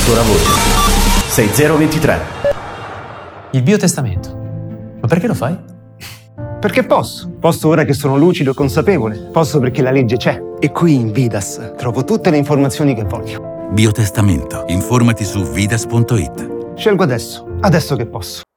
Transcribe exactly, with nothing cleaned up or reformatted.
ancora voce. sei zero ventitré. Il biotestamento. Ma perché lo fai? Perché posso. Posso ora che sono lucido e consapevole. Posso perché la legge c'è. E qui in Vidas trovo tutte le informazioni che voglio. Biotestamento. Informati su vidas punto it. Scelgo adesso. Adesso che posso.